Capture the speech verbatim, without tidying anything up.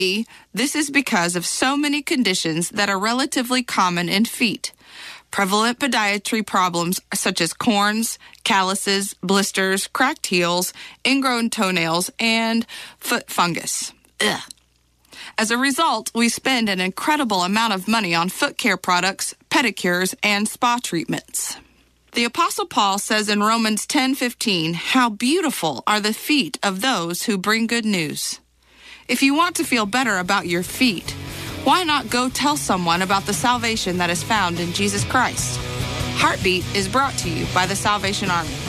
This is because of so many conditions that are relatively common in feet. Prevalent podiatry problems such as corns, calluses, blisters, cracked heels, ingrown toenails, and foot fungus. Ugh. As a result, we spend an incredible amount of money on foot care products, pedicures, and spa treatments. The Apostle Paul says in Romans ten fifteen, "How beautiful are the feet of those who bring good news." If you want to feel better about your feet, why not go tell someone about the salvation that is found in Jesus Christ? Heartbeat is brought to you by the Salvation Army.